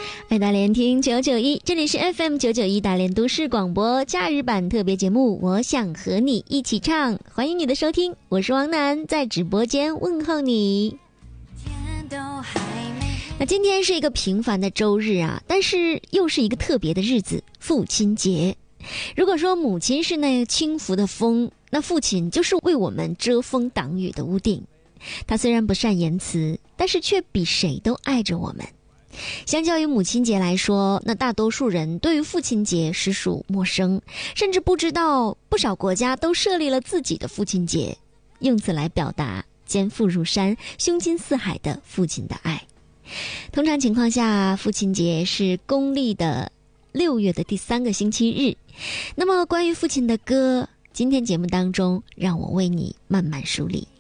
爱大连听991，这里是 FM991 大连都市广播假日版特别节目，我想和你一起唱，欢迎你的收听，我是王楠，在直播间问候你。那今天是一个平凡的周日啊，但是又是一个特别的日子，父亲节。如果说母亲是那轻拂的风，那父亲就是为我们遮风挡雨的屋顶。他虽然不善言辞，但是却比谁都爱着我们。相较于母亲节来说，那大多数人对于父亲节实属陌生，甚至不知道不少国家都设立了自己的父亲节，用此来表达肩负如山、胸襟四海的父亲的爱。通常情况下，父亲节是公历的6月的第3个星期日。那么关于父亲的歌，今天节目当中让我为你慢慢梳理。